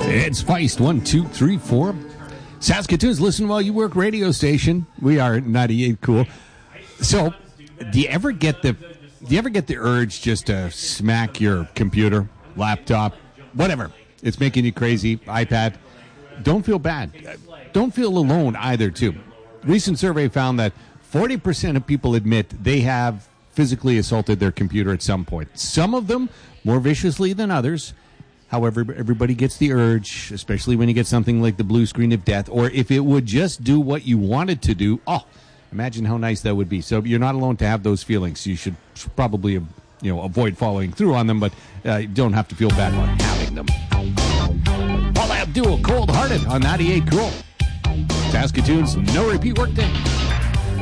It's Feist 1, 2, 3, 4. Saskatoon's Listen While You Work radio station. We are 98 Cool. So, do you ever get the urge just to smack your computer, laptop, whatever? It's making you crazy, iPad. Don't feel bad. Don't feel alone either, too. Recent survey found that 40% of people admit they have physically assaulted their computer at some point. Some of them more viciously than others. However, everybody gets the urge, especially when you get something like the blue screen of death, or if it would just do what you wanted to do. Oh, imagine how nice that would be. So you're not alone to have those feelings. You should probably, avoid following through on them, but you don't have to feel bad about having them. Paul Abdul, Cold Hearted on 98 Cool. Saskatoon's No Repeat Workday.